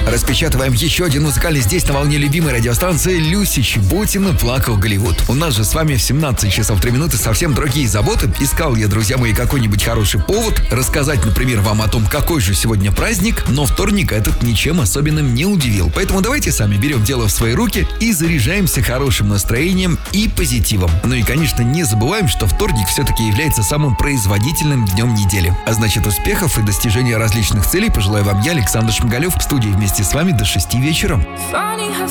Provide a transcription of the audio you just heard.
Распечатываем еще один музыкальный здесь на волне любимой радиостанции Люси Чеботина «Плакал Голливуд». У нас же с вами в 17 часов 3 минуты совсем другие заботы. Искал я, друзья мои, какой-нибудь хороший повод рассказать, например, вам о том, какой же сегодня праздник, но вторник этот ничем особенным не удивил. Поэтому давайте сами берем дело в свои руки и заряжаемся хорошим настроением и позитивом. Ну и, конечно, не забываем, что вторник все-таки является самым производительным днем недели. А значит, успехов и достижения различных целей пожелаю вам я, Александр Шмигалев, в студии вместе с вами до 6 вечера.